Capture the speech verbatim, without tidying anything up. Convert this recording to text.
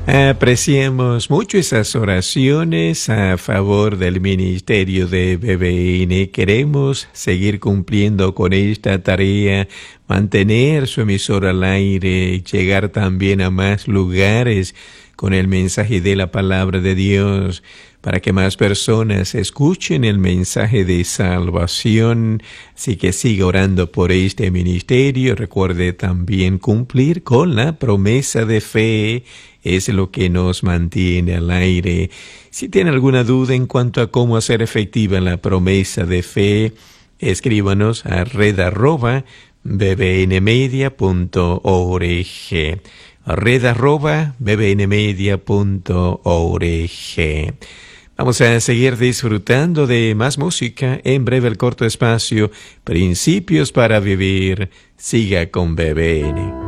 Apreciamos mucho esas oraciones a favor del ministerio de B B N. Queremos seguir cumpliendo con esta tarea, mantener su emisora al aire, llegar también a más lugares con el mensaje de la palabra de Dios, para que más personas escuchen el mensaje de salvación. Así que siga orando por este ministerio. Recuerde también cumplir con la promesa de fe. Es lo que nos mantiene al aire. Si tiene alguna duda en cuanto a cómo hacer efectiva la promesa de fe, escríbanos a red arroba bbnmedia punto org. red arroba bbnmedia punto org. Vamos a seguir disfrutando de más música. En breve el corto espacio Principios para Vivir. Siga con B B N.